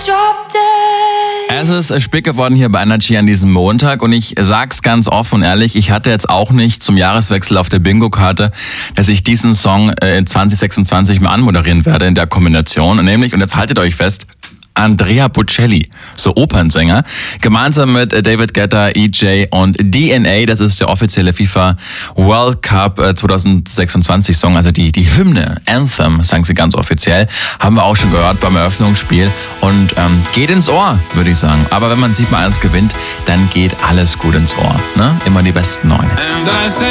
Es ist spät geworden hier bei Energy an diesem Montag und ich sag's ganz offen und ehrlich, ich hatte jetzt auch nicht zum Jahreswechsel auf der Bingo-Karte, dass ich diesen Song in 2026 mal anmoderieren werde in der Kombination. Nämlich, und jetzt haltet euch fest, Andrea Bocelli, so Opernsänger, gemeinsam mit David Guetta, EJ und DNA, das ist der offizielle FIFA World Cup 2026 Song, also die Hymne, Anthem, sagen sie ganz offiziell, haben wir auch schon gehört beim Eröffnungsspiel und geht ins Ohr, würde ich sagen. Aber wenn man 7-1 gewinnt, dann geht alles gut ins Ohr, ne? Immer die besten 9 jetzt.